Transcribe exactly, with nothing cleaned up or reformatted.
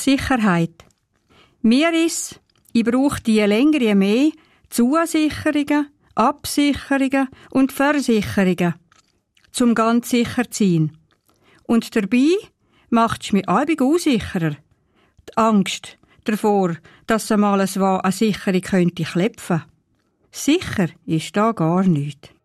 Sicherheit. Mir ist, ich brauche die länger je mehr Zusicherungen, Absicherungen und Versicherungen, zum ganz sicher zu sein. Und dabei macht es mich allbig unsicherer. Die Angst davor, dass einmal eine Sicherung könnte klepfen. Sicher ist da gar nichts.